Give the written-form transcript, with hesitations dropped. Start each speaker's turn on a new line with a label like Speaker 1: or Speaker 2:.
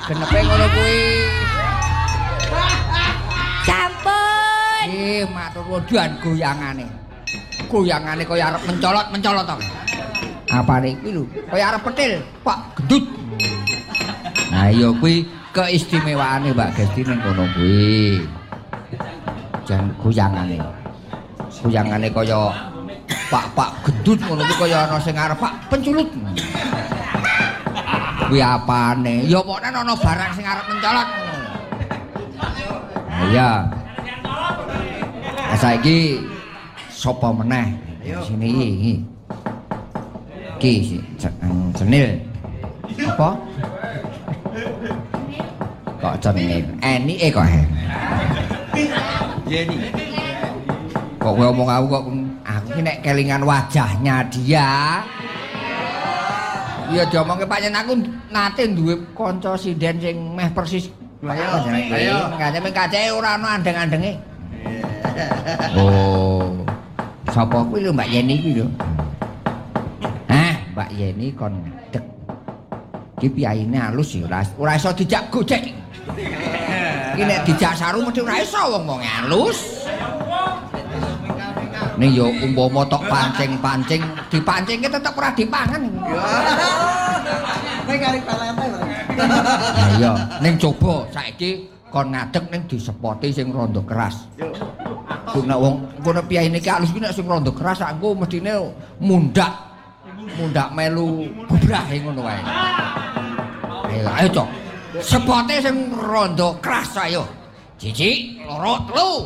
Speaker 1: genepe ngono kuwi.
Speaker 2: Sampun.
Speaker 1: Matur nuwun dian goyangane. Goyangane kaya arep mencolot to. Apane iki lho, kaya arep petil, Pak Gendut. Nah iya kuwi keistimewaane Mbak Gesti ning kono kuwi. Jan goyangane. Goyangane kaya Pak Gendut ngono kuwi kaya ana sing arep Pak penculut. Kuwi apane? Ya pokoknya ana barang sing arep mencolot. Nah iya. Saiki sapa meneh? Sini iki. Ki cenil. Apa? Kok cenil? Enike kok.
Speaker 3: Yeni.
Speaker 1: Kok kowe ngomong aku ki nek kelingan wajahnya dia. Iya diomongke Pak yen aku nate duwe kanca sinden sing meh persis kaya jenenge. Ayo, kace ora ana andeng-andenge. Oh. Sapa kuwi lho Mbak Yeni kuwi lho. Mbak Yeni kon dek. Ki piyaine alus ya ora iso dijak gojek. Ki nek dijak saru mesti ora iso wong alus. Ning yo umpama tok pancing-pancing, dipancingke tetep ora dipangan.
Speaker 3: Kowe kali pelete lho.
Speaker 1: Lah iya, ning coba saiki kon ngadeg ning disepoti sing rada keras. Ku nek wong kono piyaine ki alus ki nek sing rada keras aku mestine mundak melu bubrahe ngono wae. Ayo cok. Sepote sing rada keras ayo. 1, 2, 3.